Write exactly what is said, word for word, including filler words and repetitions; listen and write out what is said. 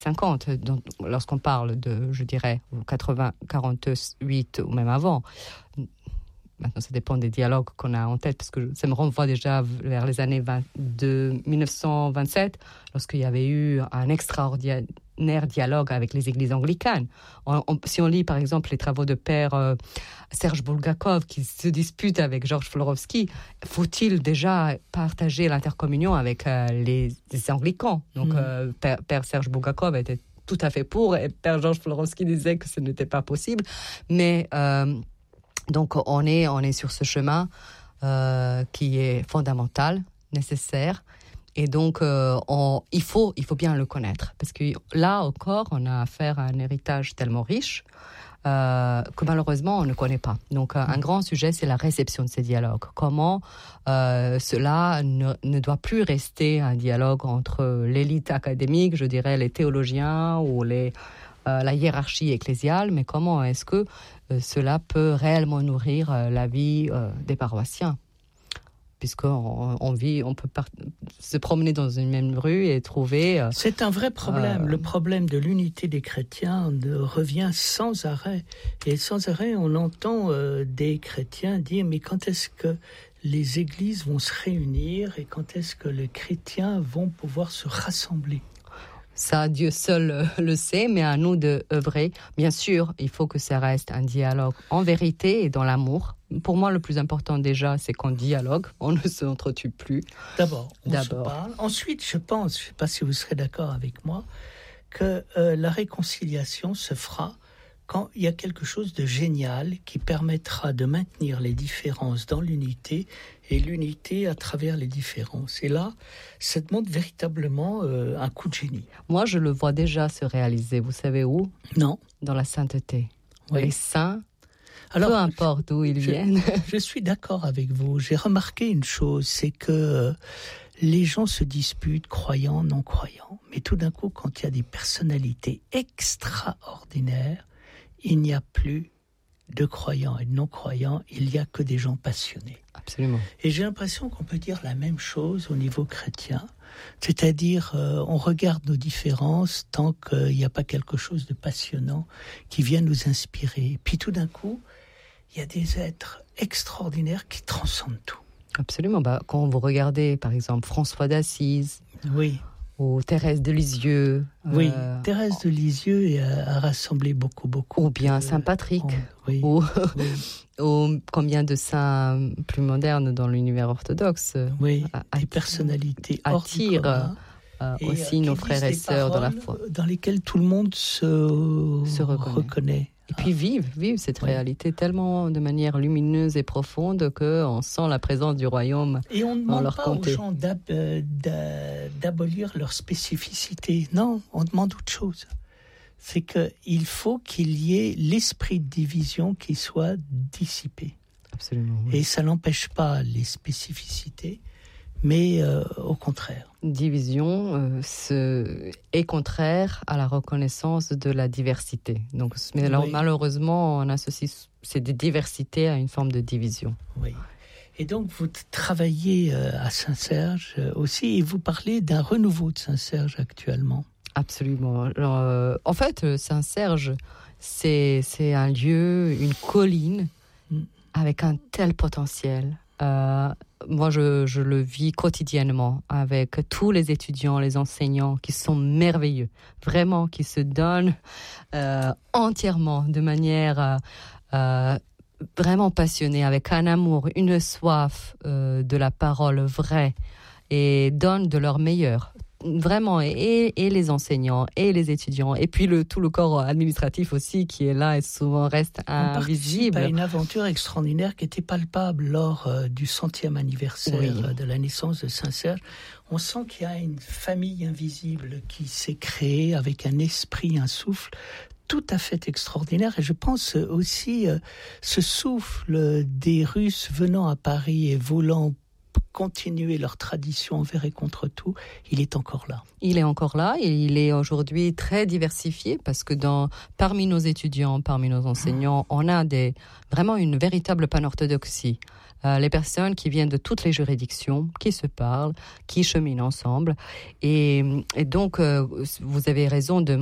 cinquante, donc, lorsqu'on parle de, je dirais, quatre-vingts, quarante-huit ou même avant. Maintenant, ça dépend des dialogues qu'on a en tête, parce que ça me renvoie déjà vers les années vingt-deux, mille neuf cent vingt-sept, lorsqu'il y avait eu un extraordinaire dialogue avec les églises anglicanes. On, on, si on lit, par exemple, les travaux de père euh, Serge Bulgakov, qui se dispute avec Georges Florovsky, faut-il déjà partager l'intercommunion avec euh, les, les anglicans? Donc, mmh. euh, père, père Serge Bulgakov était tout à fait pour, et père Georges Florovsky disait que ce n'était pas possible. Mais... Euh, Donc, on est, on est sur ce chemin euh, qui est fondamental, nécessaire. Et donc, euh, on, il, faut, il faut bien le connaître. Parce que là encore, on a affaire à un héritage tellement riche euh, que malheureusement, on ne connaît pas. Donc, un, un grand sujet, c'est la réception de ces dialogues. Comment euh, cela ne, ne doit plus rester un dialogue entre l'élite académique, je dirais les théologiens ou les... Euh, la hiérarchie ecclésiale, mais comment est-ce que euh, cela peut réellement nourrir euh, la vie euh, des paroissiens, puisqu'on on vit, on peut par- se promener dans une même rue et trouver... Euh, C'est un vrai problème. Euh, Le problème de l'unité des chrétiens de, revient sans arrêt. Et sans arrêt, on entend euh, des chrétiens dire « mais quand est-ce que les églises vont se réunir et quand est-ce que les chrétiens vont pouvoir se rassembler ?» Ça, Dieu seul le sait, mais à nous de œuvrer. Bien sûr, il faut que ça reste un dialogue en vérité et dans l'amour. Pour moi, le plus important déjà, c'est qu'on dialogue, on ne s'entretue plus. D'abord, on D'abord. se parle. Ensuite, je pense, je ne sais pas si vous serez d'accord avec moi, que euh, la réconciliation se fera quand il y a quelque chose de génial qui permettra de maintenir les différences dans l'unité et l'unité à travers les différences. Et là, ça demande véritablement euh, un coup de génie. Moi, je le vois déjà se réaliser. Vous savez où ? Non. Dans la sainteté. Oui. Les saints, alors, peu importe d'où ils je, viennent. Je suis d'accord avec vous. J'ai remarqué une chose, c'est que les gens se disputent, croyants, non-croyants. Mais tout d'un coup, quand il y a des personnalités extraordinaires, il n'y a plus de croyants et de non-croyants, il n'y a que des gens passionnés. Absolument. Et j'ai l'impression qu'on peut dire la même chose au niveau chrétien, c'est-à-dire euh, on regarde nos différences tant qu'il n'y a pas quelque chose de passionnant qui vient nous inspirer. Puis tout d'un coup, il y a des êtres extraordinaires qui transcendent tout. Absolument. Bah, quand vous regardez, par exemple, François d'Assise, oui. ou Thérèse de Lisieux. Oui, euh, Thérèse de Lisieux a, a rassemblé beaucoup, beaucoup. Ou bien de, Saint Patrick. On, oui, ou, oui. ou combien de saints plus modernes dans l'univers orthodoxe. Oui, à, des personnalités attirent euh, aussi euh, nos frères et sœurs dans la foi. Dans lesquelles tout le monde se, se reconnaît. reconnaît. Et puis vivent, vivent cette oui. réalité tellement de manière lumineuse et profonde qu'on sent la présence du royaume. Et on ne demande leur pas comté. aux gens d'ab, d'ab, d'abolir leur spécificité. Non, on demande autre chose. C'est qu'il faut qu'il y ait l'esprit de division qui soit dissipé. Absolument. Oui. Et ça n'empêche pas les spécificités, mais euh, au contraire. Division euh, ce, est contraire à la reconnaissance de la diversité. Donc, mais alors, oui. malheureusement, on associe ces diversités à une forme de division. Oui. Et donc, vous travaillez euh, à Saint-Serge euh, aussi, et vous parlez d'un renouveau de Saint-Serge actuellement. Absolument. Alors, euh, en fait, Saint-Serge, c'est, c'est un lieu, une colline, mm. avec un tel potentiel. Euh, moi, je, je le vis quotidiennement avec tous les étudiants, les enseignants qui sont merveilleux, vraiment, qui se donnent euh, entièrement, de manière euh, vraiment passionnée, avec un amour, une soif euh, de la parole vraie, et donnent de leur meilleur. Vraiment, et, et les enseignants, et les étudiants, et puis le, tout le corps administratif aussi, qui est là et souvent reste invisible. On participe à une aventure extraordinaire qui était palpable lors euh, du centième anniversaire oui. de la naissance de Saint-Serge. On sent qu'il y a une famille invisible qui s'est créée avec un esprit, un souffle tout à fait extraordinaire. Et je pense aussi euh, ce souffle des Russes venant à Paris et voulant continuer leur tradition envers et contre tout, il est encore là. Il est encore là et il est aujourd'hui très diversifié parce que dans, parmi nos étudiants, parmi nos enseignants, on a des, vraiment une véritable panorthodoxie. Euh, les personnes qui viennent de toutes les juridictions, qui se parlent, qui cheminent ensemble. Et, et donc, euh, vous avez raison de